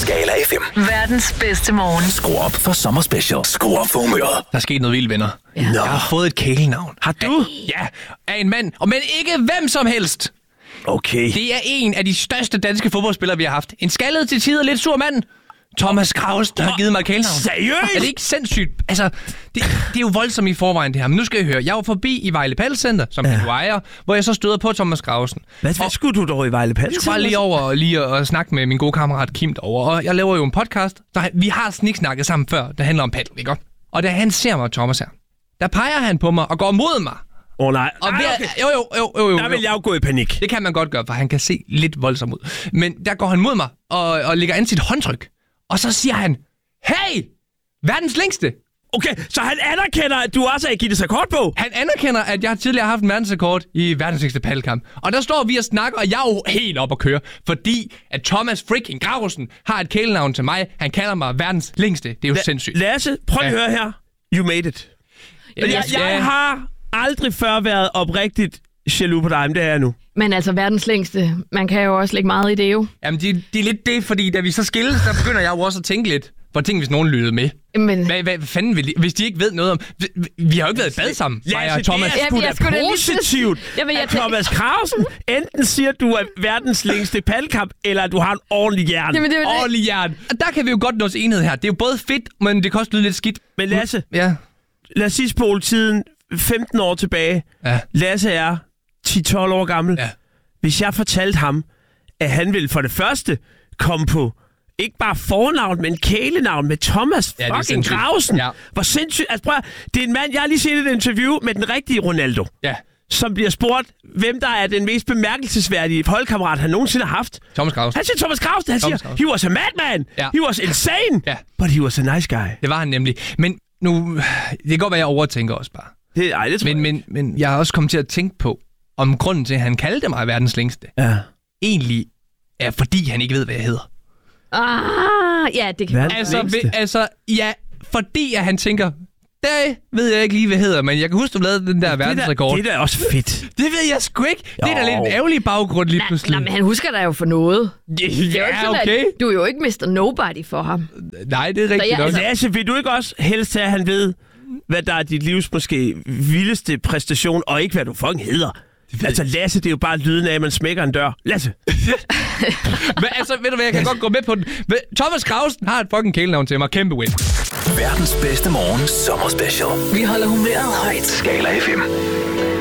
Skala FM. Verdens bedste morgen. Skru op for sommerspecial. Skru op for humøret. Der er sket noget vildt, venner. Ja. Jeg har fået et kælenavn. Har du? Ja, af en mand. Men ikke hvem som helst. Okay. Det er en af de største danske fodboldspillere, vi har haft. En skaldet til tider lidt sur mand. Thomas Kraus, der har givet mig et kælenavn. Seriøst? Er det ikke sindssygt? Altså, det er jo voldsomt i forvejen, det her. Men nu skal I høre. Jeg var forbi i Vejle Paddelcenter, som du ejer, hvor jeg så støder på Thomas Krausen. Hvad skulle du dog i Vejle Paddelcenter? Jeg skulle bare lige over og snakke med min gode kammerat Kim derovre. Og jeg laver jo en podcast. Vi har sniksnakket sammen før, der handler om paddel, ikke? Og da han ser mig, Thomas her, der peger han på mig og går mod mig. Nej. Og okay. Jo. Der vil jeg jo gå i panik. Det kan man godt gøre, for han kan se lidt voldsom ud. Men der går han mod mig og lægger an sit håndtryk. Og så siger han, hey, verdens længste. Okay, så han anerkender, at du også er Guinness rekord på? Han anerkender, at jeg tidligere har haft en verdensrekord i verdens længste paddelkamp. Og der står vi og snakker, og jeg er jo helt op at køre. Fordi at Thomas freaking Graversen har et kælenavn til mig. Han kalder mig verdens længste. Det er jo sindssygt. Lasse, prøv at høre her. You made it. Jeg har aldrig før været oprigtigt jaloux på dig, men det er jeg nu. Men altså verdens længste, man kan jo også lægge meget i det jo. Jamen, det er lidt det, fordi da vi så skilles, der begynder jeg jo også at tænke lidt. For tænk, hvis nogen lyttede med. Men... Hvad fanden vil de, hvis de ikke ved noget om... Vi har jo ikke været i bad sammen, mig og Thomas. Det er sgu da positivt, at Thomas Krausen enten siger, at du er verdens længste paddelkamp, eller at du har en ordentlig hjerne. Ordentlig hjerne. Og der kan vi jo godt nå til enhed her. Det er jo både fedt, men det kan også lyde lidt skidt. Men Lasse, ja. Lad os sige spole tiden 15 år tilbage. Ja. Lasse er 10-12 år gammel. Ja. Hvis jeg fortalte ham, at han ville for det første komme på ikke bare fornavn, men kælenavn med Thomas fucking Krausen. Ja. Hvor sindssygt. Altså, prøv, det er en mand, jeg har lige set et interview med den rigtige Ronaldo. Ja. Som bliver spurgt, hvem der er den mest bemærkelsesværdige holdkammerat, han nogensinde har haft. Thomas Krausen. Han siger Thomas Krausen. Han siger, he was a madman. Ja. He was insane. Ja. But he was a nice guy. Det var han nemlig. Men nu, det kan godt være, jeg overtænker også bare. Det tror jeg. Men jeg har også kommet til at tænke på, om grunden til, at han kaldte mig verdens længste, egentlig er, fordi han ikke ved, hvad jeg hedder. Ja, det kan være. Ja, fordi at han tænker, det ved jeg ikke lige, hvad hedder, men jeg kan huske, du lavede den der verdensrekord. Det er da også fedt. Det ved jeg sgu ikke. Det er da lidt en ærgerlig baggrund lige pludselig. Nej, men han husker dig jo for noget. Ja, okay. Du er jo ikke Mr. Nobody for ham. Nej, det er rigtigt nok. Lasse, vil du ikke også helst at han ved, hvad der er dit livs måske vildeste præstation, og ikke hvad du fucking hedder? Altså, Lasse, det er jo bare lyden af, at man smækker en dør. Lasse! Men altså, ved du hvad, jeg kan godt gå med på den. Thomas Krausen har et fucking kælenavn til mig. Kæmpe win. Verdens bedste morgen sommerspecial. Vi holder humøret højt. Skala FM.